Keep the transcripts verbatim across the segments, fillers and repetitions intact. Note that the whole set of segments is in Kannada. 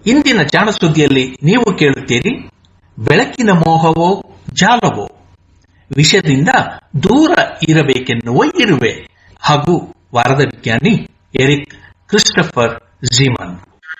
ಇಂದಿನ ಜಾಣ ಸುದ್ದಿಯಲ್ಲಿ ನೀವು ಕೇಳುತ್ತೀರಿ, ಬೆಳಕಿನ ಮೋಹವೋ ಜಾಲವೋ, ವಿಷಯದಿಂದ ದೂರ ಇರಬೇಕೆನ್ನುವ ಇರುವೆ, ಹಾಗೂ ವಾರದ ವಿಜ್ಞಾನಿ ಎರಿಕ್ ಕ್ರಿಸ್ಟೋಫರ್ ಝೀಮನ್.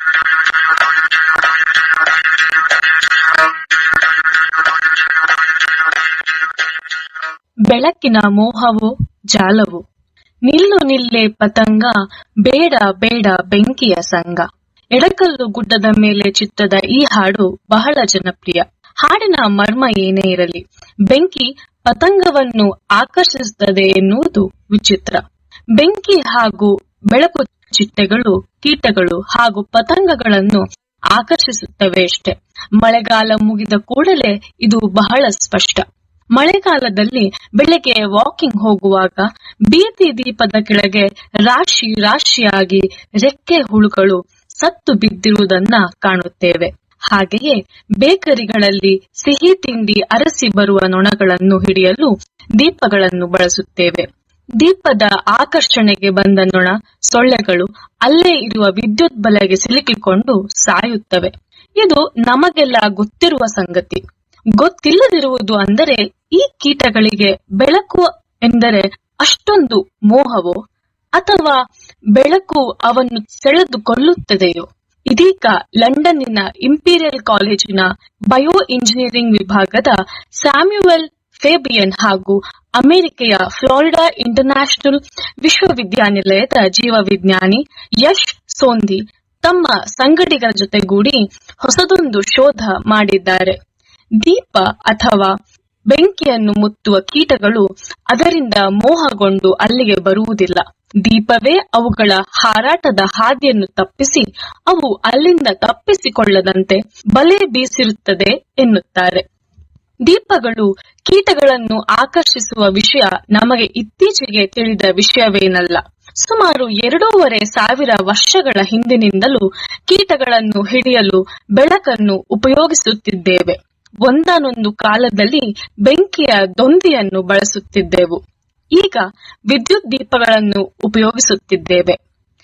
ಬೆಳಕಿನ ಮೋಹವೋ ಜಾಲವೋ, ನಿಲ್ಲು ನಿಲ್ಲೆ ಪತಂಗ, ಬೇಡ ಬೇಡ ಬೆಂಕಿಯ ಸಂಗ. ಎಡಕಲ್ಲು ಗುಡ್ಡದ ಮೇಲೆ ಚಿತ್ರದ ಈ ಹಾಡು ಬಹಳ ಜನಪ್ರಿಯ. ಹಾಡಿನ ಮರ್ಮ ಏನೇ ಇರಲಿ, ಬೆಂಕಿ ಪತಂಗವನ್ನು ಆಕರ್ಷಿಸುತ್ತದೆ ಎನ್ನುವುದು ವಿಚಿತ್ರ. ಬೆಂಕಿ ಹಾಗೂ ಬೆಳಕು ಚಿಟ್ಟೆಗಳು, ಕೀಟಗಳು ಹಾಗೂ ಪತಂಗಗಳನ್ನು ಆಕರ್ಷಿಸುತ್ತವೆ ಅಷ್ಟೇ. ಮಳೆಗಾಲ ಮುಗಿದ ಕೂಡಲೇ ಇದು ಬಹಳ ಸ್ಪಷ್ಟ. ಮಳೆಗಾಲದಲ್ಲಿ ಬೆಳಗ್ಗೆ ವಾಕಿಂಗ್ ಹೋಗುವಾಗ ಬೀದಿ ದೀಪದ ಕೆಳಗೆ ರಾಶಿ ರಾಶಿಯಾಗಿ ರೆಕ್ಕೆ ಹುಳುಗಳು ಸತ್ತು ಬಿದ್ದಿರುವುದನ್ನ ಕಾಣುತ್ತೇವೆ. ಹಾಗೆಯೇ ಬೇಕರಿಗಳಲ್ಲಿ ಸಿಹಿ ತಿಂಡಿ ಅರಸಿ ಬರುವ ನೊಣಗಳನ್ನು ಹಿಡಿಯಲು ದೀಪಗಳನ್ನು ಬಳಸುತ್ತೇವೆ. ದೀಪದ ಆಕರ್ಷಣೆಗೆ ಬಂದ ನೊಣ, ಸೊಳ್ಳೆಗಳು ಅಲ್ಲೇ ಇರುವ ವಿದ್ಯುತ್ ಬಲೆಗೆ ಸಿಲುಕಿಕೊಂಡು ಸಾಯುತ್ತವೆ. ಇದು ನಮಗೆಲ್ಲ ಗೊತ್ತಿರುವ ಸಂಗತಿ. ಗೊತ್ತಿಲ್ಲದಿರುವುದು ಅಂದರೆ ಈ ಕೀಟಗಳಿಗೆ ಬೆಳಕು ಎಂದರೆ ಅಷ್ಟೊಂದು ಮೋಹವೋ ಅಥವಾ ಬೆಳಕು ಅವನ್ನು ಸೆಳೆದು ಕೊಲ್ಲುತ್ತದೆಯೋ? ಇದೀಗ ಲಂಡನ್ನಿನ ಇಂಪೀರಿಯಲ್ ಕಾಲೇಜಿನ ಬಯೋ ಇಂಜಿನಿಯರಿಂಗ್ ವಿಭಾಗದ ಸ್ಯಾಮ್ಯುಯಲ್ ಫೇಬಿಯನ್ ಹಾಗೂ ಅಮೆರಿಕೆಯ ಫ್ಲೋರಿಡಾ ಇಂಟರ್ನ್ಯಾಷನಲ್ ವಿಶ್ವವಿದ್ಯಾನಿಲಯದ ಜೀವವಿಜ್ಞಾನಿ ಯಶ್ ಸೋಂಧಿ ತಮ್ಮ ಸಂಗಡಿಗರ ಜೊತೆಗೂಡಿ ಹೊಸದೊಂದು ಶೋಧ ಮಾಡಿದ್ದಾರೆ. ದೀಪ ಅಥವಾ ಬೆಂಕಿಯನ್ನು ಮುತ್ತುವ ಕೀಟಗಳು ಅದರಿಂದ ಮೋಹಗೊಂಡು ಅಲ್ಲಿಗೆ ಬರುವುದಿಲ್ಲ. ದೀಪವೇ ಅವುಗಳ ಹಾರಾಟದ ಹಾದಿಯನ್ನು ತಪ್ಪಿಸಿ ಅವು ಅಲ್ಲಿಂದ ತಪ್ಪಿಸಿಕೊಳ್ಳದಂತೆ ಬಲೆ ಬೀಸಿರುತ್ತದೆ ಎನ್ನುತ್ತಾರೆ. ದೀಪಗಳು ಕೀಟಗಳನ್ನು ಆಕರ್ಷಿಸುವ ವಿಷಯ ನಮಗೆ ಇತ್ತೀಚೆಗೆ ತಿಳಿದ ವಿಷಯವೇನಲ್ಲ. ಸುಮಾರು ಎರಡೂವರೆ ಸಾವಿರ ವರ್ಷಗಳ ಹಿಂದಿನಿಂದಲೂ ಕೀಟಗಳನ್ನು ಹಿಡಿಯಲು ಬೆಳಕನ್ನು ಉಪಯೋಗಿಸುತ್ತಿದ್ದೇವೆ. ಒಂದಾನೊಂದು ಕಾಲದಲ್ಲಿ ಬೆಂಕಿಯ ದೊಂದಿಯನ್ನು ಬಳಸುತ್ತಿದ್ದೆವು. ಈಗ ವಿದ್ಯುತ್ ದೀಪಗಳನ್ನು ಉಪಯೋಗಿಸುತ್ತಿದ್ದೇವೆ.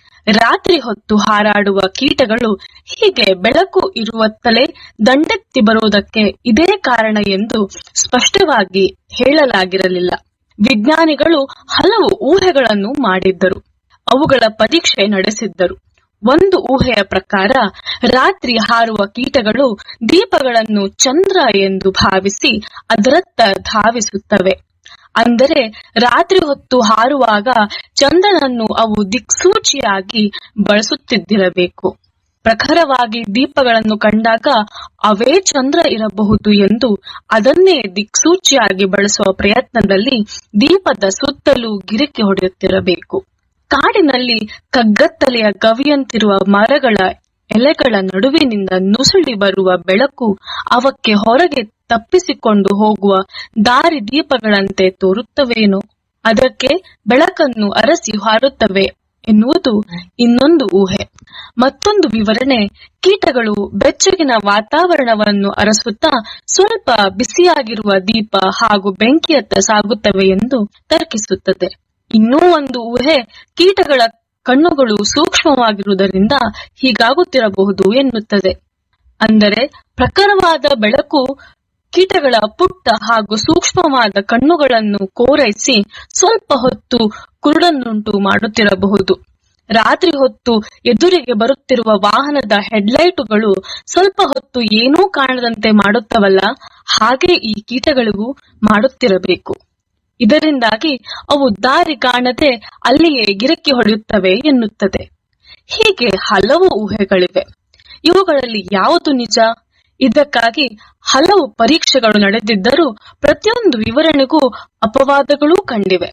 ರಾತ್ರಿ ಹೊತ್ತು ಹಾರಾಡುವ ಕೀಟಗಳು ಹೀಗೆ ಬೆಳಕು ಇರುವತ್ತಲೇ ದಂಡೆತ್ತಿ ಬರುವುದಕ್ಕೆ ಇದೇ ಕಾರಣ ಎಂದು ಸ್ಪಷ್ಟವಾಗಿ ಹೇಳಲಾಗಿರಲಿಲ್ಲ. ವಿಜ್ಞಾನಿಗಳು ಹಲವು ಊಹೆಗಳನ್ನು ಮಾಡಿದ್ದರು, ಅವುಗಳ ಪರೀಕ್ಷೆ ನಡೆಸಿದ್ದರು. ಒಂದು ಊಹೆಯ ಪ್ರಕಾರ ರಾತ್ರಿ ಹಾರುವ ಕೀಟಗಳು ದೀಪಗಳನ್ನು ಚಂದ್ರ ಎಂದು ಭಾವಿಸಿ ಅದರತ್ತ ಧಾವಿಸುತ್ತವೆ. ಅಂದರೆ ರಾತ್ರಿ ಹೊತ್ತು ಹಾರುವಾಗ ಚಂದ್ರನನ್ನು ಅವು ದಿಕ್ಸೂಚಿಯಾಗಿ ಬಳಸುತ್ತಿದ್ದಿರಬೇಕು. ಪ್ರಖರವಾಗಿ ದೀಪಗಳನ್ನು ಕಂಡಾಗ ಅವೇ ಚಂದ್ರ ಇರಬಹುದು ಎಂದು ಅದನ್ನೇ ದಿಕ್ಸೂಚಿಯಾಗಿ ಬಳಸುವ ಪ್ರಯತ್ನದಲ್ಲಿ ದೀಪದ ಸುತ್ತಲೂ ಗಿರಿಕಿ ಹೊಡೆಯುತ್ತಿರಬೇಕು. ಕಾಡಿನಲ್ಲಿ ಕಗ್ಗತ್ತಲೆಯ ಗವಿಯಂತಿರುವ ಮರಗಳ ಎಲೆಗಳ ನಡುವಿನಿಂದ ನುಸುಳಿ ಬರುವ ಬೆಳಕು ಅವಕ್ಕೆ ಹೊರಗೆ ತಪ್ಪಿಸಿಕೊಂಡು ಹೋಗುವ ದಾರಿ ದೀಪಗಳಂತೆ ತೋರುತ್ತವೇನೋ, ಅದಕ್ಕೆ ಬೆಳಕನ್ನು ಅರಸಿ ಹಾರುತ್ತವೆ ಎನ್ನುವುದು ಇನ್ನೊಂದು ಊಹೆ. ಮತ್ತೊಂದು ವಿವರಣೆ, ಕೀಟಗಳು ಬೆಚ್ಚಗಿನ ವಾತಾವರಣವನ್ನು ಅರಸುತ್ತಾ ಸ್ವಲ್ಪ ಬಿಸಿಯಾಗಿರುವ ದೀಪ ಹಾಗೂ ಬೆಂಕಿಯತ್ತ ಸಾಗುತ್ತವೆ ಎಂದು ತರ್ಕಿಸುತ್ತದೆ. ಇನ್ನೂ ಒಂದು ಊಹೆ, ಕೀಟಗಳ ಕಣ್ಣುಗಳು ಸೂಕ್ಷ್ಮವಾಗಿರುವುದರಿಂದ ಹೀಗಾಗುತ್ತಿರಬಹುದು ಎನ್ನುತ್ತದೆ. ಅಂದರೆ ಪ್ರಖರವಾದ ಬೆಳಕು ಕೀಟಗಳ ಪುಟ್ಟ ಹಾಗೂ ಸೂಕ್ಷ್ಮವಾದ ಕಣ್ಣುಗಳನ್ನು ಕೋರೈಸಿ ಸ್ವಲ್ಪ ಹೊತ್ತು ಕುರುಡನ್ನುಂಟು ಮಾಡುತ್ತಿರಬಹುದು. ರಾತ್ರಿ ಹೊತ್ತು ಎದುರಿಗೆ ಬರುತ್ತಿರುವ ವಾಹನದ ಹೆಡ್ಲೈಟುಗಳು ಸ್ವಲ್ಪ ಹೊತ್ತು ಏನೂ ಕಾಣದಂತೆ ಮಾಡುತ್ತವಲ್ಲ, ಹಾಗೆ ಈ ಕೀಟಗಳಿಗೂ ಮಾಡುತ್ತಿರಬೇಕು. ಇದರಿಂದಾಗಿ ಅವು ದಾರಿ ಕಾಣದೆ ಅಲ್ಲಿಯೇ ಗಿರಕಿ ಹೊಡೆಯುತ್ತವೆ ಎನ್ನುತ್ತದೆ. ಹೀಗೆ ಹಲವು ಊಹೆಗಳಿವೆ. ಇವುಗಳಲ್ಲಿ ಯಾವುದು ನಿಜ? ಇದಕ್ಕಾಗಿ ಹಲವು ಪರೀಕ್ಷೆಗಳು ನಡೆದಿದ್ದರೂ ಪ್ರತಿಯೊಂದು ವಿವರಣೆಗೂ ಅಪವಾದಗಳೂ ಕಂಡಿವೆ.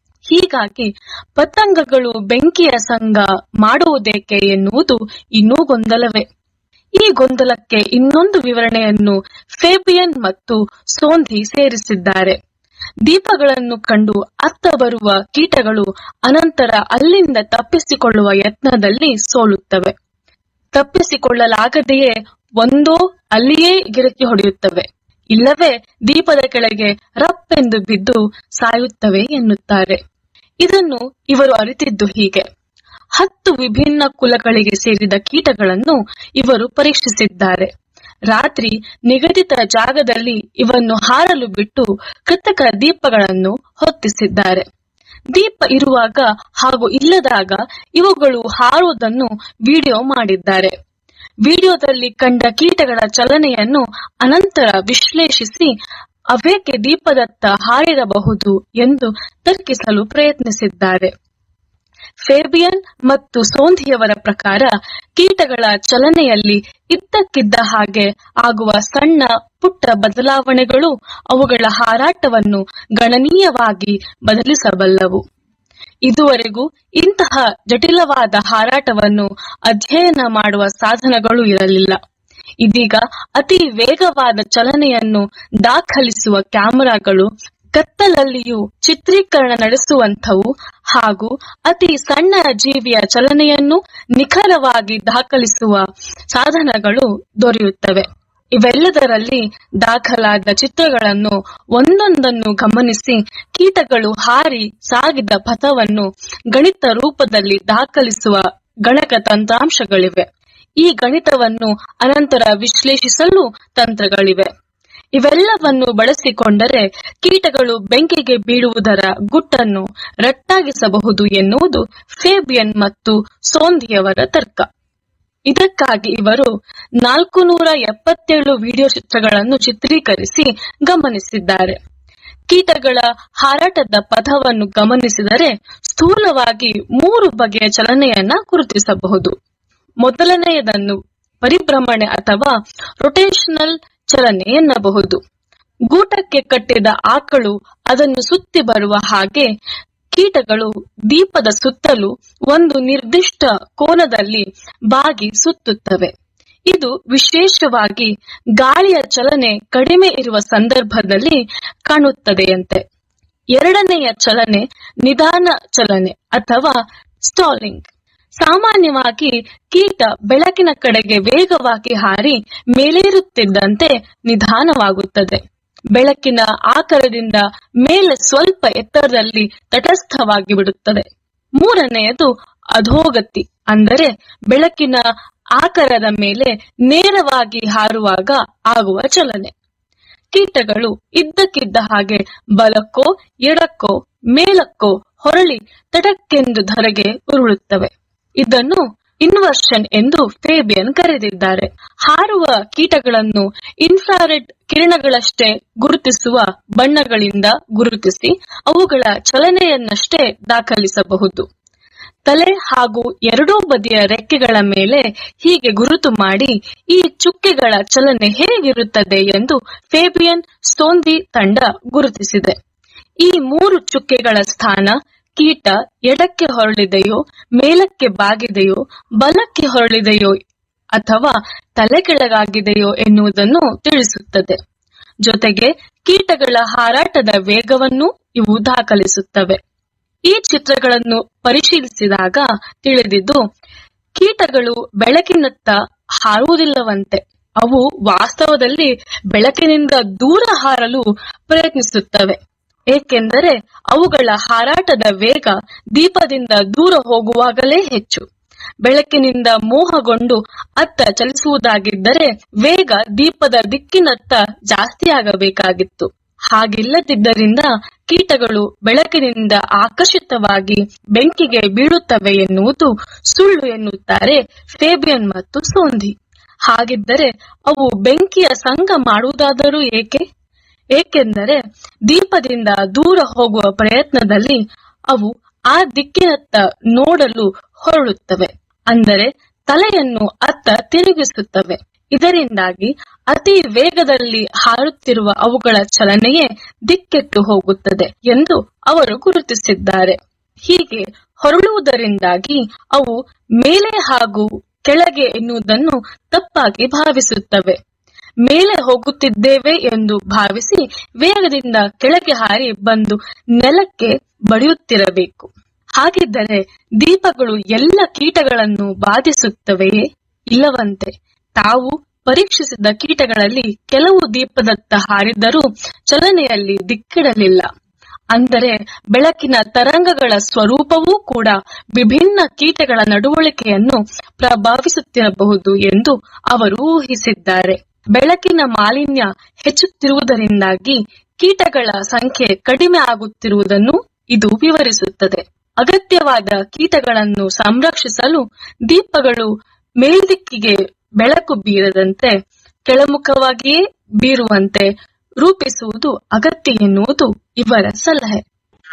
ಹೀಗಾಗಿ ಪತಂಗಗಳು ಬೆಂಕಿಯ ಸಂಗ ಮಾಡುವುದೇಕೆ ಎನ್ನುವುದು ಇನ್ನೂ ಗೊಂದಲವೇ. ಈ ಗೊಂದಲಕ್ಕೆ ಇನ್ನೊಂದು ವಿವರಣೆಯನ್ನು ಫೇಬಿಯನ್ ಮತ್ತು ಸೋಂಧಿ ಸೇರಿಸಿದ್ದಾರೆ. ದೀಪಗಳನ್ನು ಕಂಡು ಅತ್ತ ಬರುವ ಕೀಟಗಳು ಅನಂತರ ಅಲ್ಲಿಂದ ತಪ್ಪಿಸಿಕೊಳ್ಳುವ ಯತ್ನದಲ್ಲಿ ಸೋಲುತ್ತವೆ. ತಪ್ಪಿಸಿಕೊಳ್ಳಲಾಗದೆಯೇ ಒಂದೋ ಅಲ್ಲಿಯೇ ಗಿರಕಿ ಹೊಡೆಯುತ್ತವೆ, ಇಲ್ಲವೇ ದೀಪದ ಕೆಳಗೆ ರಪ್ಪೆಂದು ಬಿದ್ದು ಸಾಯುತ್ತವೆ ಎನ್ನುತ್ತಾರೆ. ಇದನ್ನು ಇವರು ಅರಿತಿದ್ದು ಹೀಗೆ. ಹತ್ತು ವಿಭಿನ್ನ ಕುಲಗಳಿಗೆ ಸೇರಿದ ಕೀಟಗಳನ್ನು ಇವರು ಪರೀಕ್ಷಿಸಿದ್ದಾರೆ. ರಾತ್ರಿ ನಿಗದಿತ ಜಾಗದಲ್ಲಿ ಇವನ್ನು ಹಾರಲು ಬಿಟ್ಟು ಕೃತಕ ದೀಪಗಳನ್ನು ಹೊತ್ತಿಸಿದ್ದಾರೆ. ದೀಪ ಇರುವಾಗ ಹಾಗೂ ಇಲ್ಲದಾಗ ಇವುಗಳು ಹಾರುವುದನ್ನು ವಿಡಿಯೋ ಮಾಡಿದ್ದಾರೆ. ವಿಡಿಯೋದಲ್ಲಿ ಕಂಡ ಕೀಟಗಳ ಚಲನೆಯನ್ನು ಅನಂತರ ವಿಶ್ಲೇಷಿಸಿ ಅವೇಕೆ ದೀಪದತ್ತ ಹಾರಿರಬಹುದು ಎಂದು ತರ್ಕಿಸಲು ಪ್ರಯತ್ನಿಸಿದ್ದಾರೆ. ಫೇಬಿಯನ್ ಮತ್ತು ಸೋಂಧಿಯವರ ಪ್ರಕಾರ ಕೀಟಗಳ ಚಲನೆಯಲ್ಲಿ ಇದ್ದಕ್ಕಿದ್ದ ಹಾಗೆ ಆಗುವ ಸಣ್ಣ ಪುಟ್ಟ ಬದಲಾವಣೆಗಳು ಅವುಗಳ ಹಾರಾಟವನ್ನು ಗಣನೀಯವಾಗಿ ಬದಲಿಸಬಲ್ಲವು. ಇದುವರೆಗೂ ಇಂತಹ ಜಟಿಲವಾದ ಹಾರಾಟವನ್ನು ಅಧ್ಯಯನ ಮಾಡುವ ಸಾಧನಗಳು ಇರಲಿಲ್ಲ. ಇದೀಗ ಅತಿ ವೇಗವಾದ ಚಲನೆಯನ್ನು ದಾಖಲಿಸುವ ಕ್ಯಾಮೆರಾಗಳು, ಕತ್ತಲಲ್ಲಿಯೂ ಚಿತ್ರೀಕರಣ ನಡೆಸುವಂಥವು ಹಾಗೂ ಅತಿ ಸಣ್ಣ ಜೀವಿಯ ಚಲನೆಯನ್ನು ನಿಖರವಾಗಿ ದಾಖಲಿಸುವ ಸಾಧನಗಳು ದೊರೆಯುತ್ತವೆ. ಇವೆಲ್ಲದರಲ್ಲಿ ದಾಖಲಾದ ಚಿತ್ರಗಳನ್ನು ಒಂದೊಂದನ್ನು ಗಮನಿಸಿ ಕೀಟಗಳು ಹಾರಿ ಸಾಗಿದ ಪಥವನ್ನು ಗಣಿತ ರೂಪದಲ್ಲಿ ದಾಖಲಿಸುವ ಗಣಕ ತಂತ್ರಾಂಶಗಳಿವೆ. ಈ ಗಣಿತವನ್ನು ಅನಂತರ ವಿಶ್ಲೇಷಿಸಲು ತಂತ್ರಗಳಿವೆ. ಇವೆಲ್ಲವನ್ನು ಬಳಸಿಕೊಂಡರೆ ಕೀಟಗಳು ಬೆಂಕಿಗೆ ಬೀಳುವುದರ ಗುಟ್ಟನ್ನು ರಟ್ಟಾಗಿಸಬಹುದು ಎನ್ನುವುದು ಫೇಬಿಯನ್ ಮತ್ತು ಸೋಂಧಿಯವರ ತರ್ಕ. ಇದಕ್ಕಾಗಿ ಇವರು ನಾಲ್ಕು ನೂರ ಎಪ್ಪತ್ತೇಳು ವಿಡಿಯೋ ಚಿತ್ರಗಳನ್ನು ಚಿತ್ರೀಕರಿಸಿ ಗಮನಿಸಿದ್ದಾರೆ. ಕೀಟಗಳ ಹಾರಾಟದ ಪಥವನ್ನು ಗಮನಿಸಿದರೆ ಸ್ಥೂಲವಾಗಿ ಮೂರು ಬಗೆಯ ಚಲನೆಯನ್ನ ಗುರುತಿಸಬಹುದು. ಮೊದಲನೆಯದನ್ನು ಪರಿಭ್ರಮಣೆ ಅಥವಾ ರೊಟೇಷನಲ್ ಚಲನೆ ಎನ್ನಬಹುದು. ಗೂಟಕ್ಕೆ ಕಟ್ಟಿದ ಆಕಳು ಅದನ್ನು ಸುತ್ತಿ ಬರುವ ಹಾಗೆ ಕೀಟಗಳು ದೀಪದ ಸುತ್ತಲೂ ಒಂದು ನಿರ್ದಿಷ್ಟ ಕೋನದಲ್ಲಿ ಬಾಗಿ ಸುತ್ತುತ್ತವೆ. ಇದು ವಿಶೇಷವಾಗಿ ಗಾಳಿಯ ಚಲನೆ ಕಡಿಮೆ ಇರುವ ಸಂದರ್ಭದಲ್ಲಿ ಕಾಣುತ್ತದೆಯಂತೆ. ಎರಡನೆಯ ಚಲನೆ ನಿಧಾನ ಚಲನೆ ಅಥವಾ ಸ್ಟಾಲಿಂಗ್. ಸಾಮಾನ್ಯವಾಗಿ ಕೀಟ ಬೆಳಕಿನ ಕಡೆಗೆ ವೇಗವಾಗಿ ಹಾರಿ ಮೇಲೇರುತ್ತಿದ್ದಂತೆ ನಿಧಾನವಾಗುತ್ತದೆ. ಬೆಳಕಿನ ಆಕಾರದಿಂದ ಮೇಲೆ ಸ್ವಲ್ಪ ಎತ್ತರದಲ್ಲಿ ತಟಸ್ಥವಾಗಿ ಬಿಡುತ್ತದೆ. ಮೂರನೆಯದು ಅಧೋಗತಿ, ಅಂದರೆ ಬೆಳಕಿನ ಆಕಾರದ ಮೇಲೆ ನೇರವಾಗಿ ಹಾರುವಾಗ ಆಗುವ ಚಲನೆ. ಕೀಟಗಳು ಇದ್ದಕ್ಕಿದ್ದ ಹಾಗೆ ಬಲಕ್ಕೋ ಎಡಕ್ಕೋ ಮೇಲಕ್ಕೋ ಹೊರಳಿ ತಟಕ್ಕೆಂದು ಧರೆಗೆ ಉರುಳುತ್ತವೆ. ಇದನ್ನು ಇನ್ವರ್ಷನ್ ಎಂದು ಫೇಬಿಯನ್ ಕರೆದಿದ್ದಾರೆ. ಹಾರುವ ಕೀಟಗಳನ್ನು ಇನ್ಫ್ರಾರೆಡ್ ಕಿರಣಗಳಷ್ಟೇ ಗುರುತಿಸುವ ಬಣ್ಣಗಳಿಂದ ಗುರುತಿಸಿ ಅವುಗಳ ಚಲನೆಯನ್ನಷ್ಟೇ ದಾಖಲಿಸಬಹುದು. ತಲೆ ಹಾಗೂ ಎರಡೂ ಬದಿಯ ರೆಕ್ಕೆಗಳ ಮೇಲೆ ಹೀಗೆ ಗುರುತು ಮಾಡಿ ಈ ಚುಕ್ಕೆಗಳ ಚಲನೆ ಹೇಗಿರುತ್ತದೆ ಎಂದು ಫೇಬಿಯನ್ ಸೋಂಧಿ ತಂಡ ಗುರುತಿಸಿದೆ. ಈ ಮೂರು ಚುಕ್ಕೆಗಳ ಸ್ಥಾನ ಕೀಟ ಎಡಕ್ಕೆ ಹೊರಳಿದೆಯೋ, ಮೇಲಕ್ಕೆ ಬಾಗಿದೆಯೋ, ಬಲಕ್ಕೆ ಹೊರಳಿದೆಯೋ ಅಥವಾ ತಲೆ ಕೆಳಗಾಗಿದೆಯೋ ಎನ್ನುವುದನ್ನು ತಿಳಿಸುತ್ತದೆ. ಜೊತೆಗೆ ಕೀಟಗಳ ಹಾರಾಟದ ವೇಗವನ್ನು ಇವು ದಾಖಲಿಸುತ್ತವೆ. ಈ ಚಿತ್ರಗಳನ್ನು ಪರಿಶೀಲಿಸಿದಾಗ ತಿಳಿದಿದ್ದು, ಕೀಟಗಳು ಬೆಳಕಿನತ್ತ ಹಾರುವುದಿಲ್ಲವಂತೆ. ಅವು ವಾಸ್ತವದಲ್ಲಿ ಬೆಳಕಿನಿಂದ ದೂರ ಹಾರಲು ಪ್ರಯತ್ನಿಸುತ್ತವೆ. ಏಕೆಂದರೆ ಅವುಗಳ ಹಾರಾಟದ ವೇಗ ದೀಪದಿಂದ ದೂರ ಹೋಗುವಾಗಲೇ ಹೆಚ್ಚು. ಬೆಳಕಿನಿಂದ ಮೋಹಗೊಂಡು ಅತ್ತ ಚಲಿಸುವುದಾಗಿದ್ದರೆ ವೇಗ ದೀಪದ ದಿಕ್ಕಿನತ್ತ ಜಾಸ್ತಿಯಾಗಬೇಕಾಗಿತ್ತು. ಹಾಗಿಲ್ಲದಿದ್ದರಿಂದ ಕೀಟಗಳು ಬೆಳಕಿನಿಂದ ಆಕರ್ಷಿತವಾಗಿ ಬೆಂಕಿಗೆ ಬೀಳುತ್ತವೆ ಎನ್ನುವುದು ಸುಳ್ಳು ಎನ್ನುತ್ತಾರೆ ಫೇಬಿಯನ್ ಮತ್ತು ಸೋಂಧಿ. ಹಾಗಿದ್ದರೆ ಅವು ಬೆಂಕಿಯ ಸಂಗ ಮಾಡುವುದಾದರೂ ಏಕೆ? ಏಕೆಂದರೆ ದೀಪದಿಂದ ದೂರ ಹೋಗುವ ಪ್ರಯತ್ನದಲ್ಲಿ ಅವು ಆ ದಿಕ್ಕಿನತ್ತ ನೋಡಲು ಹೊರಡುತ್ತವೆ, ಅಂದರೆ ತಲೆಯನ್ನು ಅತ್ತ ತಿರುಗಿಸುತ್ತವೆ. ಇದರಿಂದಾಗಿ ಅತಿ ವೇಗದಲ್ಲಿ ಹಾರುತ್ತಿರುವ ಅವುಗಳ ಚಲನೆಯೇ ದಿಕ್ಕೆಟ್ಟು ಹೋಗುತ್ತದೆ ಎಂದು ಅವರು ಗುರುತಿಸಿದ್ದಾರೆ. ಹೀಗೆ ಹೊರಳುವುದರಿಂದಾಗಿ ಅವು ಮೇಲೆ ಹಾಗೂ ಕೆಳಗೆ ಎನ್ನುವುದನ್ನು ತಪ್ಪಾಗಿ ಭಾವಿಸುತ್ತವೆ. ಮೇಲೆ ಹೋಗುತ್ತಿದ್ದೇವೆ ಎಂದು ಭಾವಿಸಿ ವೇಗದಿಂದ ಕೆಳಗೆ ಹಾರಿ ಬಂದು ನೆಲಕ್ಕೆ ಬಡಿಯುತ್ತಿರಬೇಕು. ಹಾಗಿದ್ದರೆ ದೀಪಗಳು ಎಲ್ಲ ಕೀಟಗಳನ್ನು ಬಾಧಿಸುತ್ತವೆಯೇ? ಇಲ್ಲವಂತೆ. ತಾವು ಪರೀಕ್ಷಿಸಿದ ಕೀಟಗಳಲ್ಲಿ ಕೆಲವು ದೀಪದತ್ತ ಹಾರಿದ್ದರೂ ಚಲನೆಯಲ್ಲಿ ದಿಕ್ಕಿಡಲಿಲ್ಲ. ಅಂದರೆ ಬೆಳಕಿನ ತರಂಗಗಳ ಸ್ವರೂಪವೂ ಕೂಡ ವಿಭಿನ್ನ ಕೀಟಗಳ ನಡವಳಿಕೆಯನ್ನು ಪ್ರಭಾವಿಸುತ್ತಿರಬಹುದು ಎಂದು ಅವರು ಊಹಿಸಿದ್ದಾರೆ. ಬೆಳಕಿನ ಮಾಲಿನ್ಯ ಹೆಚ್ಚುತ್ತಿರುವುದರಿಂದಾಗಿ ಕೀಟಗಳ ಸಂಖ್ಯೆ ಕಡಿಮೆ ಆಗುತ್ತಿರುವುದನ್ನು ಇದು ವಿವರಿಸುತ್ತದೆ. ಅಗತ್ಯವಾದ ಕೀಟಗಳನ್ನು ಸಂರಕ್ಷಿಸಲು ದೀಪಗಳು ಮೇಲ್ದಿಕ್ಕಿಗೆ ಬೆಳಕು ಬೀರದಂತೆ ಕೆಳಮುಖವಾಗಿಯೇ ಬೀರುವಂತೆ ರೂಪಿಸುವುದು ಅಗತ್ಯ ಎನ್ನುವುದು ಇವರ ಸಲಹೆ.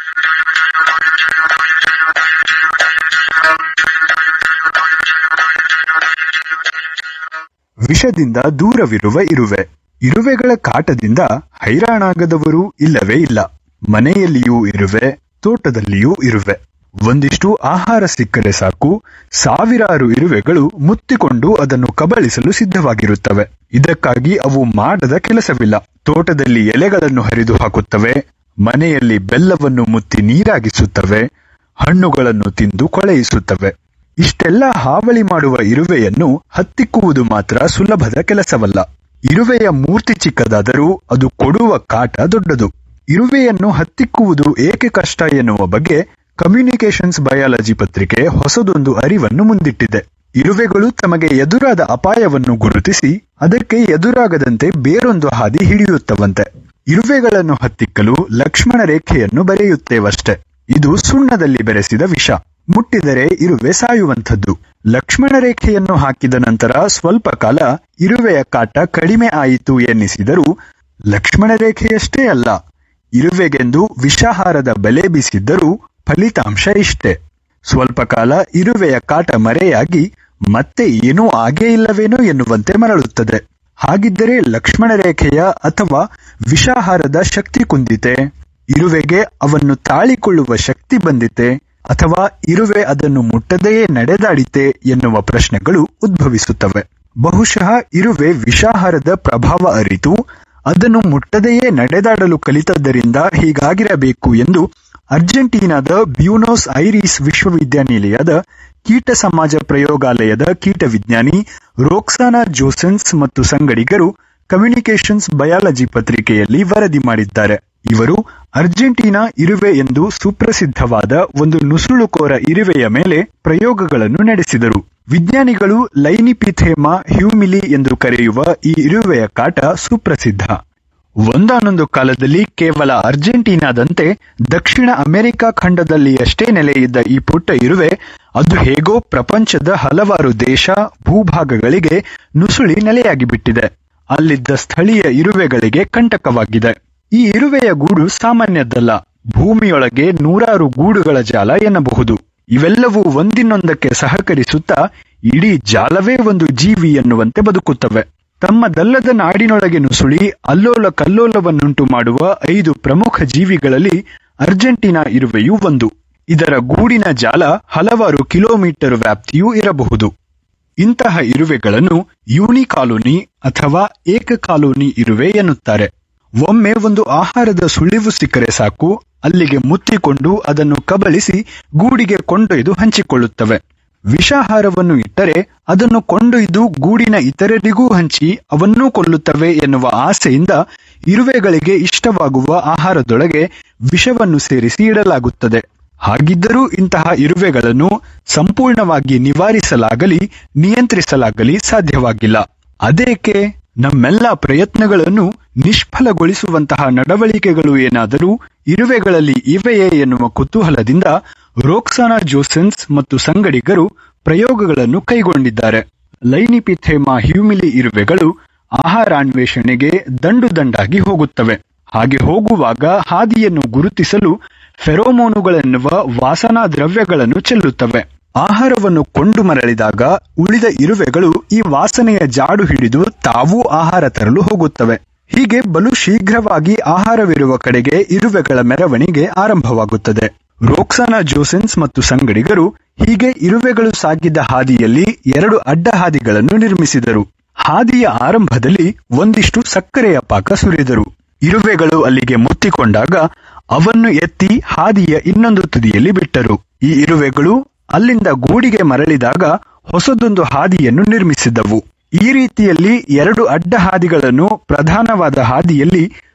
ವಿಷದಿಂದ ದೂರವಿರುವ ಇರುವೆ. ಇರುವೆಗಳ ಕಾಟದಿಂದ ಹೈರಾಣಾಗದವರು ಇಲ್ಲವೇ ಇಲ್ಲ. ಮನೆಯಲ್ಲಿಯೂ ಇರುವೆ, ತೋಟದಲ್ಲಿಯೂ ಇರುವೆ. ಒಂದಿಷ್ಟು ಆಹಾರ ಸಿಕ್ಕರೆ ಸಾಕು, ಸಾವಿರಾರು ಇರುವೆಗಳು ಮುತ್ತಿಕೊಂಡು ಅದನ್ನು ಕಬಳಿಸಲು ಸಿದ್ಧವಾಗಿರುತ್ತವೆ. ಇದಕ್ಕಾಗಿ ಅವು ಮಾಡದ ಕೆಲಸವಿಲ್ಲ. ತೋಟದಲ್ಲಿ ಎಲೆಗಳನ್ನು ಹರಿದು ಹಾಕುತ್ತವೆ, ಮನೆಯಲ್ಲಿ ಬೆಲ್ಲವನ್ನು ಮುತ್ತಿ ನೀರಾಗಿಸುತ್ತವೆ, ಹಣ್ಣುಗಳನ್ನು ತಿಂದು ಕೊಳೆಯಿಸುತ್ತವೆ. ಇಷ್ಟೆಲ್ಲ ಹಾವಳಿ ಮಾಡುವ ಇರುವೆಯನ್ನು ಹತ್ತಿಕ್ಕುವುದು ಮಾತ್ರ ಸುಲಭದ ಕೆಲಸವಲ್ಲ. ಇರುವೆಯ ಮೂರ್ತಿ ಚಿಕ್ಕದಾದರೂ ಅದು ಕೊಡುವ ಕಾಟ ದೊಡ್ಡದು. ಇರುವೆಯನ್ನು ಹತ್ತಿಕ್ಕುವುದು ಏಕೆ ಕಷ್ಟ ಎನ್ನುವ ಬಗ್ಗೆ ಕಮ್ಯುನಿಕೇಷನ್ಸ್ ಬಯಾಲಜಿ ಪತ್ರಿಕೆ ಹೊಸದೊಂದು ಅರಿವನ್ನು ಮುಂದಿಟ್ಟಿದೆ. ಇರುವೆಗಳು ತಮಗೆ ಎದುರಾದ ಅಪಾಯವನ್ನು ಗುರುತಿಸಿ ಅದಕ್ಕೆ ಎದುರಾಗದಂತೆ ಬೇರೊಂದು ಹಾದಿ ಹಿಡಿಯುತ್ತವಂತೆ. ಇರುವೆಗಳನ್ನು ಹತ್ತಿಕ್ಕಲು ಲಕ್ಷ್ಮಣ ರೇಖೆಯನ್ನು ಬರೆಯುತ್ತೇವಷ್ಟೆ. ಇದು ಸುಣ್ಣದಲ್ಲಿ ಬೆರೆಸಿದ ವಿಷ. ಮುಟ್ಟಿದರೆ ಇರುವೆ ಸಾಯುವಂಥದ್ದು. ಲಕ್ಷ್ಮಣ ರೇಖೆಯನ್ನು ಹಾಕಿದ ನಂತರ ಸ್ವಲ್ಪ ಕಾಲ ಇರುವೆಯ ಕಾಟ ಕಡಿಮೆ ಆಯಿತು ಎನ್ನಿಸಿದರೂ ಲಕ್ಷ್ಮಣ ರೇಖೆಯಷ್ಟೇ ಅಲ್ಲ, ಇರುವೆಗೆಂದು ವಿಷಾಹಾರದ ಬಲೆ ಬೀಸಿದ್ದರೂ ಫಲಿತಾಂಶ ಇಷ್ಟೇ. ಸ್ವಲ್ಪ ಕಾಲ ಇರುವೆಯ ಕಾಟ ಮರೆಯಾಗಿ ಮತ್ತೆ ಏನೂ ಆಗೇ ಇಲ್ಲವೇನೋ ಎನ್ನುವಂತೆ ಮರಳುತ್ತದೆ. ಹಾಗಿದ್ದರೆ ಲಕ್ಷ್ಮಣ ರೇಖೆಯ ಅಥವಾ ವಿಷಾಹಾರದ ಶಕ್ತಿ ಕುಂದಿತೆ? ಇರುವೆಗೆ ಅವನ್ನು ತಾಳಿಕೊಳ್ಳುವ ಶಕ್ತಿ ಬಂದಿತೆ? ಅಥವಾ ಇರುವೆ ಅದನ್ನು ಮುಟ್ಟದೆಯೇ ನಡೆದಾಡಿತೆ ಎನ್ನುವ ಪ್ರಶ್ನೆಗಳು ಉದ್ಭವಿಸುತ್ತವೆ. ಬಹುಶಃ ಇರುವೆ ವಿಷಾಹಾರದ ಪ್ರಭಾವ ಅರಿತು ಅದನ್ನು ಮುಟ್ಟದೆಯೇ ನಡೆದಾಡಲು ಕಲಿತದ್ದರಿಂದ ಹೀಗಾಗಿರಬೇಕು ಎಂದು ಅರ್ಜೆಂಟೀನಾದ ಬ್ಯೂನೋಸ್ ಐರಿಸ್ ವಿಶ್ವವಿದ್ಯಾನಿಲಯದ ಕೀಟ ಸಮಾಜ ಪ್ರಯೋಗಾಲಯದ ಕೀಟ ವಿಜ್ಞಾನಿ ರೋಕ್ಸಾನಾ ಜೋಸೆನ್ಸ್ ಮತ್ತು ಸಂಗಡಿಗರು ಕಮ್ಯುನಿಕೇಷನ್ಸ್ ಬಯಾಲಜಿ ಪತ್ರಿಕೆಯಲ್ಲಿ ವರದಿ ಮಾಡಿದ್ದಾರೆ. ಇವರು ಅರ್ಜೆಂಟೀನಾ ಇರುವೆ ಎಂದು ಸುಪ್ರಸಿದ್ಧವಾದ ಒಂದು ನುಸುಳುಕೋರ ಇರುವೆಯ ಮೇಲೆ ಪ್ರಯೋಗಗಳನ್ನು ನಡೆಸಿದರು. ವಿಜ್ಞಾನಿಗಳು ಲೈನಿಪಿಥೇಮಾ ಹ್ಯೂಮಿಲಿ ಎಂದು ಕರೆಯುವ ಈ ಇರುವೆಯ ಕಾಟ ಸುಪ್ರಸಿದ್ಧ. ಒಂದಾನೊಂದು ಕಾಲದಲ್ಲಿ ಕೇವಲ ಅರ್ಜೆಂಟೀನಾದಂತೆ ದಕ್ಷಿಣ ಅಮೆರಿಕ ಖಂಡದಲ್ಲಿಯಷ್ಟೇ ನೆಲೆಯಿದ್ದ ಈ ಪುಟ್ಟ ಇರುವೆ ಅದು ಹೇಗೋ ಪ್ರಪಂಚದ ಹಲವಾರು ದೇಶ ಭೂಭಾಗಗಳಿಗೆ ನುಸುಳಿ ನೆಲೆಯಾಗಿಬಿಟ್ಟಿದೆ. ಅಲ್ಲಿದ್ದ ಸ್ಥಳೀಯ ಇರುವೆಗಳಿಗೆ ಕಂಟಕವಾಗಿದೆ. ಈ ಇರುವೆಯ ಗೂಡು ಸಾಮಾನ್ಯದ್ದಲ್ಲ. ಭೂಮಿಯೊಳಗೆ ನೂರಾರು ಗೂಡುಗಳ ಜಾಲ ಎನ್ನಬಹುದು. ಇವೆಲ್ಲವೂ ಒಂದಿನೊಂದಕ್ಕೆ ಸಹಕರಿಸುತ್ತಾ ಇಡೀ ಜಾಲವೇ ಒಂದು ಜೀವಿ ಎನ್ನುವಂತೆ ಬದುಕುತ್ತವೆ. ತಮ್ಮದಲ್ಲದ ನಾಡಿನೊಳಗೆ ನುಸುಳಿ ಅಲ್ಲೋಲ ಕಲ್ಲೋಲವನ್ನುಂಟು ಮಾಡುವ ಐದು ಪ್ರಮುಖ ಜೀವಿಗಳಲ್ಲಿ ಅರ್ಜೆಂಟೀನಾ ಇರುವೆಯೂ ಒಂದು. ಇದರ ಗೂಡಿನ ಜಾಲ ಹಲವಾರು ಕಿಲೋಮೀಟರ್ ವ್ಯಾಪ್ತಿಯೂ ಇರಬಹುದು. ಇಂತಹ ಇರುವೆಗಳನ್ನು ಯೂನಿಕಾಲೋನಿ ಅಥವಾ ಏಕಕಾಲೋನಿ ಇರುವೆ ಎನ್ನುತ್ತಾರೆ. ಒಮ್ಮೆ ಒಂದು ಆಹಾರದ ಸುಳಿವು ಸಿಕ್ಕರೆ ಸಾಕು, ಅಲ್ಲಿಗೆ ಮುತ್ತಿಕೊಂಡು ಅದನ್ನು ಕಬಳಿಸಿ ಗೂಡಿಗೆ ಕೊಂಡೊಯ್ದು ಹಂಚಿಕೊಳ್ಳುತ್ತವೆ. ವಿಷಾಹಾರವನ್ನು ಇಟ್ಟರೆ ಅದನ್ನು ಕೊಂಡೊಯ್ದು ಗೂಡಿನ ಇತರರಿಗೂ ಹಂಚಿ ಅವನ್ನೂ ಕೊಲ್ಲುತ್ತವೆ ಎನ್ನುವ ಆಸೆಯಿಂದ ಇರುವೆಗಳಿಗೆ ಇಷ್ಟವಾಗುವ ಆಹಾರದೊಳಗೆ ವಿಷವನ್ನು ಸೇರಿಸಿ ಇಡಲಾಗುತ್ತದೆ. ಹಾಗಿದ್ದರೂ ಇಂತಹ ಇರುವೆಗಳನ್ನು ಸಂಪೂರ್ಣವಾಗಿ ನಿವಾರಿಸಲಾಗಲಿ ನಿಯಂತ್ರಿಸಲಾಗಲಿ ಸಾಧ್ಯವಾಗಿಲ್ಲ. ಅದೇಕೆ? ನಮ್ಮೆಲ್ಲ ಪ್ರಯತ್ನಗಳನ್ನು ನಿಷ್ಫಲಗೊಳಿಸುವಂತಹ ನಡವಳಿಕೆಗಳು ಏನಾದರೂ ಇರುವೆಗಳಲ್ಲಿ ಇವೆಯೇ ಎನ್ನುವ ಕುತೂಹಲದಿಂದ ರೋಕ್ಸಾನಾ ಜೋಸೆನ್ಸ್ ಮತ್ತು ಸಂಗಡಿಗರು ಪ್ರಯೋಗಗಳನ್ನು ಕೈಗೊಂಡಿದ್ದಾರೆ. ಲೈನಿಪಿಥೇಮಾ ಹ್ಯೂಮಿಲಿ ಇರುವೆಗಳು ಆಹಾರಾನ್ವೇಷಣೆಗೆ ದಂಡು ದಂಡಾಗಿ ಹೋಗುತ್ತವೆ. ಹಾಗೆ ಹೋಗುವಾಗ ಹಾದಿಯನ್ನು ಗುರುತಿಸಲು ಫೆರೋಮೋನುಗಳೆನ್ನುವ ವಾಸನಾ ದ್ರವ್ಯಗಳನ್ನು ಚೆಲ್ಲುತ್ತವೆ. ಆಹಾರವನ್ನು ಕೊಂಡು ಮರಳಿದಾಗ ಉಳಿದ ಇರುವೆಗಳು ಈ ವಾಸನೆಯ ಜಾಡು ಹಿಡಿದು ತಾವೂ ಆಹಾರ ತರಲು ಹೋಗುತ್ತವೆ. ಹೀಗೆ ಬಲು ಶೀಘ್ರವಾಗಿ ಆಹಾರವಿರುವ ಕಡೆಗೆ ಇರುವೆಗಳ ಮೆರವಣಿಗೆ ಆರಂಭವಾಗುತ್ತದೆ. ರೋಕ್ಸಾನಾ ಜೋಸೆನ್ಸ್ ಮತ್ತು ಸಂಗಡಿಗರು ಹೀಗೆ ಇರುವೆಗಳು ಸಾಗಿದ್ದ ಹಾದಿಯಲ್ಲಿ ಎರಡು ಅಡ್ಡ ಹಾದಿಗಳನ್ನು ನಿರ್ಮಿಸಿದರು. ಹಾದಿಯ ಆರಂಭದಲ್ಲಿ ಒಂದಿಷ್ಟು ಸಕ್ಕರೆಯ ಪಾಕ ಸುರಿದರು. ಇರುವೆಗಳು ಅಲ್ಲಿಗೆ ಮುತ್ತಿಕೊಂಡಾಗ ಅವನ್ನು ಎತ್ತಿ ಹಾದಿಯ ಇನ್ನೊಂದು ತುದಿಯಲ್ಲಿ ಬಿಟ್ಟರು. ಈ ಇರುವೆಗಳು ಅಲ್ಲಿಂದ ಗೂಡಿಗೆ ಮರಳಿದಾಗ ಹೊಸದೊಂದು ಹಾದಿಯನ್ನು ನಿರ್ಮಿಸಿದವು. ಈ ರೀತಿಯಲ್ಲಿ ಎರಡು ಅಡ್ಡ ಹಾದಿಗಳನ್ನು ಪ್ರಧಾನವಾದ ಹಾದಿಯಲ್ಲಿ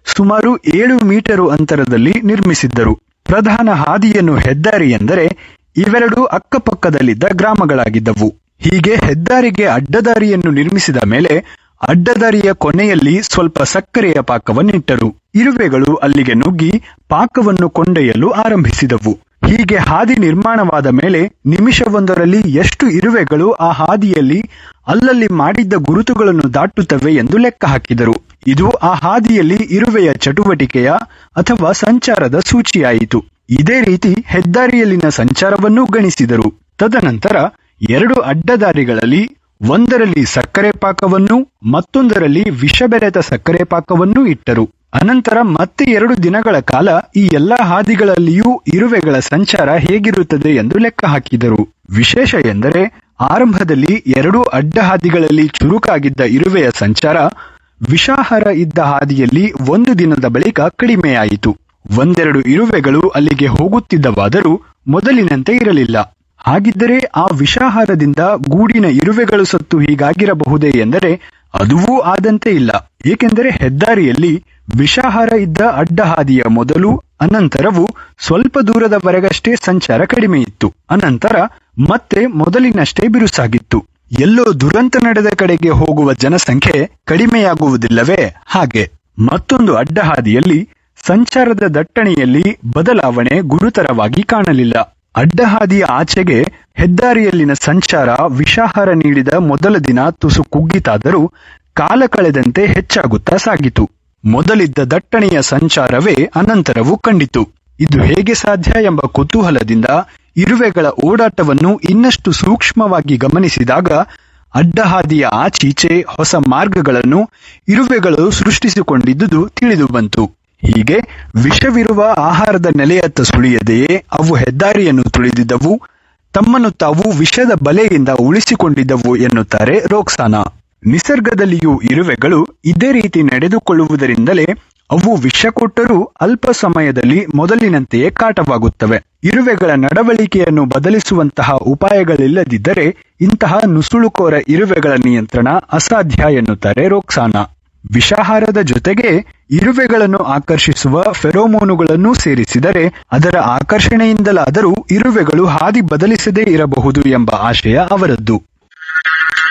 ಸುಮಾರು ಏಳು ಮೀಟರು ಅಂತರದಲ್ಲಿ ನಿರ್ಮಿಸಿದ್ದರು. ಪ್ರಧಾನ ಹಾದಿಯನ್ನು ಹೆದ್ದಾರಿ ಎಂದರೆ ಇವೆರಡು ಅಕ್ಕಪಕ್ಕದಲ್ಲಿದ್ದ ಗ್ರಾಮಗಳಾಗಿದ್ದವು. ಹೀಗೆ ಹೆದ್ದಾರಿಗೆ ಅಡ್ಡದಾರಿಯನ್ನು ನಿರ್ಮಿಸಿದ ಮೇಲೆ ಅಡ್ಡದಾರಿಯ ಕೊನೆಯಲ್ಲಿ ಸ್ವಲ್ಪ ಸಕ್ಕರೆಯ ಪಾಕವನ್ನಿಟ್ಟರು. ಇರುವೆಗಳು ಅಲ್ಲಿಗೆ ನುಗ್ಗಿ ಪಾಕವನ್ನು ಕೊಂಡೊಯ್ಯಲು ಆರಂಭಿಸಿದವು. ಹೀಗೆ ಹಾದಿ ನಿರ್ಮಾಣವಾದ ಮೇಲೆ ನಿಮಿಷವೊಂದರಲ್ಲಿ ಎಷ್ಟು ಇರುವೆಗಳು ಆ ಹಾದಿಯಲ್ಲಿ ಅಲ್ಲಲ್ಲಿ ಮಾಡಿದ್ದ ಗುರುತುಗಳನ್ನು ದಾಟುತ್ತವೆ ಎಂದು ಲೆಕ್ಕ ಹಾಕಿದರು. ಇದು ಆ ಹಾದಿಯಲ್ಲಿ ಇರುವೆಯ ಚಟುವಟಿಕೆಯ ಅಥವಾ ಸಂಚಾರದ ಸೂಚಿಯಾಯಿತು. ಇದೇ ರೀತಿ ಹೆದ್ದಾರಿಯಲ್ಲಿನ ಸಂಚಾರವನ್ನೂ ಗಣಿಸಿದರು. ತದನಂತರ ಎರಡು ಅಡ್ಡದಾರಿಗಳಲ್ಲಿ ಒಂದರಲ್ಲಿ ಸಕ್ಕರೆ ಪಾಕವನ್ನು ಮತ್ತೊಂದರಲ್ಲಿ ವಿಷಬೆರೆತ ಸಕ್ಕರೆ ಪಾಕವನ್ನೂ ಇಟ್ಟರು. ಅನಂತರ ಮತ್ತೆ ಎರಡು ದಿನಗಳ ಕಾಲ ಈ ಎಲ್ಲಾ ಹಾದಿಗಳಲ್ಲಿಯೂ ಇರುವೆಗಳ ಸಂಚಾರ ಹೇಗಿರುತ್ತದೆ ಎಂದು ಲೆಕ್ಕ ಹಾಕಿದರು. ವಿಶೇಷ ಎಂದರೆ ಆರಂಭದಲ್ಲಿ ಎರಡೂ ಅಡ್ಡ ಹಾದಿಗಳಲ್ಲಿ ಚುರುಕಾಗಿದ್ದ ಇರುವೆಯ ಸಂಚಾರ ವಿಷಾಹಾರ ಇದ್ದ ಹಾದಿಯಲ್ಲಿ ಒಂದು ದಿನದ ಬಳಿಕ ಕಡಿಮೆಯಾಯಿತು. ಒಂದೆರಡು ಇರುವೆಗಳು ಅಲ್ಲಿಗೆ ಹೋಗುತ್ತಿದ್ದವಾದರೂ ಮೊದಲಿನಂತೆ ಇರಲಿಲ್ಲ. ಹಾಗಿದ್ದರೆ ಆ ವಿಷಾಹಾರದಿಂದ ಗೂಡಿನ ಇರುವೆಗಳು ಸತ್ತು ಹೀಗಾಗಿರಬಹುದೇ ಎಂದರೆ ಅದುವೂ ಆದಂತೆ ಇಲ್ಲ. ಏಕೆಂದರೆ ಹೆದ್ದಾರಿಯಲ್ಲಿ ವಿಷಾಹಾರ ಇದ್ದ ಅಡ್ಡ ಹಾದಿಯ ಮೊದಲು ಅನಂತರವೂ ಸ್ವಲ್ಪ ದೂರದವರೆಗಷ್ಟೇ ಸಂಚಾರ ಕಡಿಮೆಯಿತ್ತು. ಅನಂತರ ಮತ್ತೆ ಮೊದಲಿನಷ್ಟೇ ಬಿರುಸಾಗಿತ್ತು. ಎಲ್ಲೋ ದುರಂತ ನಡೆದ ಕಡೆಗೆ ಹೋಗುವ ಜನಸಂಖ್ಯೆ ಕಡಿಮೆಯಾಗುವುದಿಲ್ಲವೇ ಹಾಗೆ. ಮತ್ತೊಂದು ಅಡ್ಡ ಹಾದಿಯಲ್ಲಿ ಸಂಚಾರದ ದಟ್ಟಣೆಯಲ್ಲಿ ಬದಲಾವಣೆ ಗುರುತರವಾಗಿ ಕಾಣಲಿಲ್ಲ. ಅಡ್ಡಹಾದಿಯ ಆಚೆಗೆ ಹೆದ್ದಾರಿಯಲ್ಲಿನ ಸಂಚಾರ ವಿಷಾಹಾರ ನೀಡಿದ ಮೊದಲ ದಿನ ತುಸು ಕುಗ್ಗಿತಾದರೂ ಕಾಲ ಕಳೆದಂತೆ ಹೆಚ್ಚಾಗುತ್ತಾ ಸಾಗಿತು. ಮೊದಲಿದ್ದ ದಟ್ಟಣೆಯ ಸಂಚಾರವೇ ಅನಂತರವೂ ಕಂಡಿತು. ಇದು ಹೇಗೆ ಸಾಧ್ಯ ಎಂಬ ಕುತೂಹಲದಿಂದ ಇರುವೆಗಳ ಓಡಾಟವನ್ನು ಇನ್ನಷ್ಟು ಸೂಕ್ಷ್ಮವಾಗಿ ಗಮನಿಸಿದಾಗ ಅಡ್ಡಹಾದಿಯ ಆಚೀಚೆ ಹೊಸ ಮಾರ್ಗಗಳನ್ನು ಇರುವೆಗಳು ಸೃಷ್ಟಿಸಿಕೊಂಡಿದ್ದುದು ತಿಳಿದು ಬಂತು. ಹೀಗೆ ವಿಷವಿರುವ ಆಹಾರದ ನೆಲೆಯತ್ತ ಸುಳಿಯದೆಯೇ ಅವು ಹೆದ್ದಾರಿಯನ್ನು ತುಳಿದಿದ್ದವು, ತಮ್ಮನ್ನು ತಾವು ವಿಷದ ಬಲೆಯಿಂದ ಉಳಿಸಿಕೊಂಡಿದ್ದವು ಎನ್ನುತ್ತಾರೆ ರೋಕ್ಸಾನಾ. ನಿಸರ್ಗದಲ್ಲಿಯೂ ಇರುವೆಗಳು ಇದೇ ರೀತಿ ನಡೆದುಕೊಳ್ಳುವುದರಿಂದಲೇ ಅವು ವಿಷ ಕೊಟ್ಟರೂ ಅಲ್ಪ ಸಮಯದಲ್ಲಿ ಮೊದಲಿನಂತೆಯೇ ಕಾಟವಾಗುತ್ತವೆ. ಇರುವೆಗಳ ನಡವಳಿಕೆಯನ್ನು ಬದಲಿಸುವಂತಹ ಉಪಾಯಗಳಿಲ್ಲದಿದ್ದರೆ ಇಂತಹ ನುಸುಳುಕೋರ ಇರುವೆಗಳ ನಿಯಂತ್ರಣ ಅಸಾಧ್ಯ ಎನ್ನುತ್ತಾರೆ ರೋಕ್ಸಾನಾ. ವಿಷಾಹಾರದ ಜೊತೆಗೆ ಇರುವೆಗಳನ್ನು ಆಕರ್ಷಿಸುವ ಫೆರೋಮೋನುಗಳನ್ನು ಸೇರಿಸಿದರೆ ಅದರ ಆಕರ್ಷಣೆಯಿಂದಲಾದರೂ ಇರುವೆಗಳು ಹಾದಿ ಬದಲಿಸದೇ ಇರಬಹುದು ಎಂಬ ಆಶಯ ಅವರದ್ದು.